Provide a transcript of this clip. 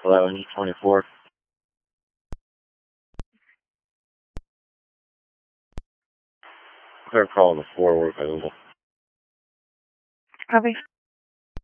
1124. Clear call on the 4 we're available. Copy.